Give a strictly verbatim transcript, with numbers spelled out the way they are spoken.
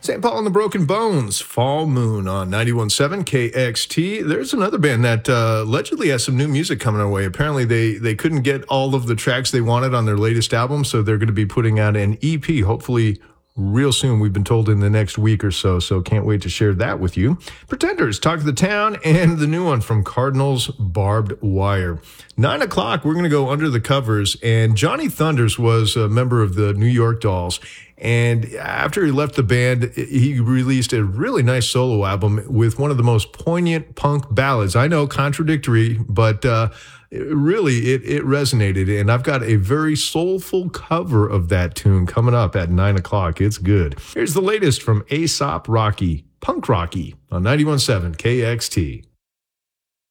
Saint Paul and the Broken Bones, Fall Moon on ninety-one point seven K X T. There's another band that uh, allegedly has some new music coming our way. Apparently, they, they couldn't get all of the tracks they wanted on their latest album, so they're going to be putting out an E P, hopefully real soon. We've been told in the next week or so, so can't wait to share that with you. Pretenders, Talk of the Town, and the new one from Cardinals, Barbed Wire. Nine o'clock, we're going to go under the covers, and Johnny Thunders was a member of the New York Dolls. And after he left the band, he released a really nice solo album with one of the most poignant punk ballads. I know, contradictory, but uh, really, it, it resonated. And I've got a very soulful cover of that tune coming up at nine o'clock. It's good. Here's the latest from A$AP Rocky, Punk Rocky on ninety-one point seven K X T.